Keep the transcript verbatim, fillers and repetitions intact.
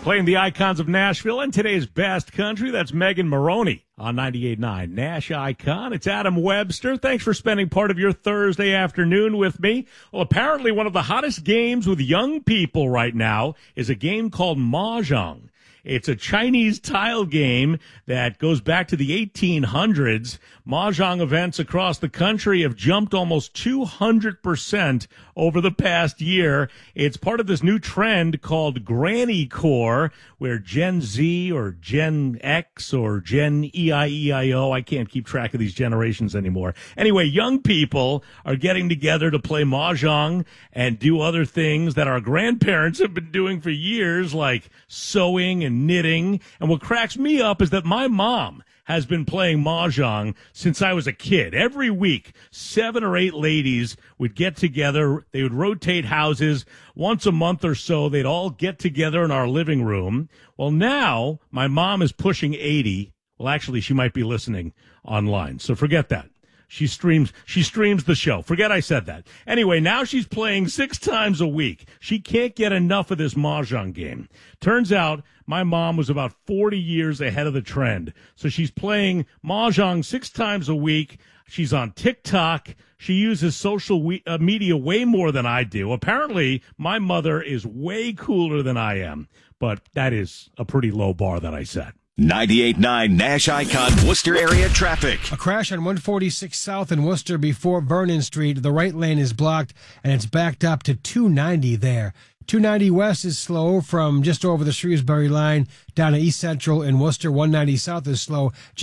Playing the icons of Nashville and today's best country, that's Megan Maroney on ninety-eight point nine Nash Icon. It's Adam Webster. Thanks for spending part of your Thursday afternoon with me. Well, apparently one of the hottest games with young people right now is a game called Mahjong. It's a Chinese tile game that goes back to the eighteen hundreds. Mahjong events across the country have jumped almost two hundred percent over the past year. It's part of this new trend called Granny Core, where Gen Z or Gen X or Gen E I E I O, I can't keep track of these generations anymore. Anyway, young people are getting together to play Mahjong and do other things that our grandparents have been doing for years, like sewing and knitting. And what cracks me up is that my mom has been playing Mahjong since I was a kid. Every week, seven or eight ladies would get together. They would rotate houses. Once a month or so, they'd all get together in our living room. Well, now my mom is pushing eighty. Well, actually, she might be listening online, so forget that. She streams she streams the show. Forget I said that. Anyway, now she's playing six times a week. She can't get enough of this Mahjong game. Turns out my mom was about forty years ahead of the trend. So she's playing Mahjong six times a week. She's on TikTok. She uses social we- uh, media way more than I do. Apparently, my mother is way cooler than I am. But that is a pretty low bar that I set. ninety-eight point nine Nash Icon Worcester area traffic. A crash on one forty-six South in Worcester before Vernon Street. The right lane is blocked, and it's backed up to two ninety there. two ninety West is slow from just over the Shrewsbury line down to East Central in Worcester. one ninety South is slow.